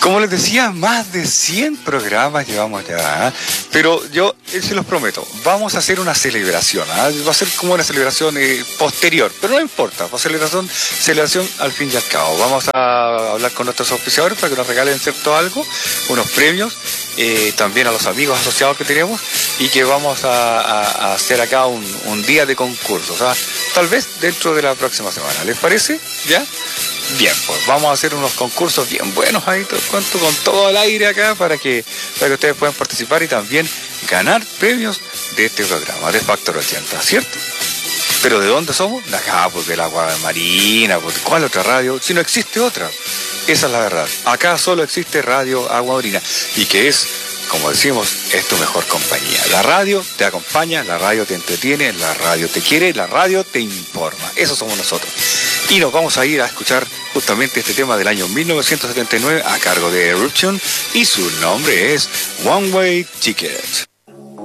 Como les decía, más de 100 programas llevamos ya, ¿eh? Pero yo se los prometo, vamos a hacer una celebración, ¿eh? Va a ser como una celebración posterior, pero no importa, va a ser celebración al fin y al cabo. Vamos a hablar con nuestros auspiciadores para que nos regalen cierto algo, unos premios, también a los amigos asociados que tenemos, y que vamos a hacer acá un día de concursos, ¿eh? Tal vez dentro de la próxima semana. ¿Les parece? ¿Ya? Bien, pues vamos a hacer unos concursos bien buenos ahí, cuento con todo el aire acá para que ustedes puedan participar y también ganar premios de este programa, de Factor 80, ¿cierto? ¿Pero de dónde somos? De acá, pues de la Agua Marina, pues ¿cuál otra radio? Si no existe otra, esa es la verdad. Acá solo existe Radio Agua Marina, y que es, como decimos, es tu mejor compañía. La radio te acompaña, la radio te entretiene, la radio te quiere, la radio te informa. Eso somos nosotros. Y nos vamos a ir a escuchar justamente este tema del año 1979 a cargo de Eruption, y su nombre es One Way Ticket.